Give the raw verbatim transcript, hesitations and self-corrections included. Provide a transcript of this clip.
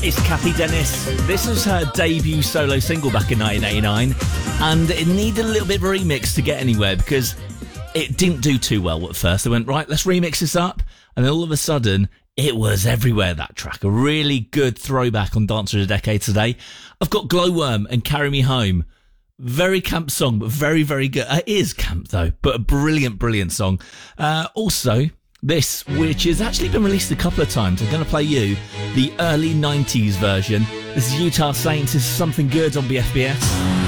It's Cathy Dennis. This was her debut solo single back in nineteen eighty-nine, and it needed a little bit of a remix to get anywhere because it didn't do too well at first. They went, right, let's remix this up, and then all of a sudden, it was everywhere, that track. A really good throwback on Dancer of the Decade today. I've got Glowworm and Carry Me Home. Very camp song, but very, very good. It is camp, though, but a brilliant, brilliant song. Uh, also, this, which has actually been released a couple of times. I'm going to play you the early nineties version. This is Utah Saints. This is Something Good on B F B S.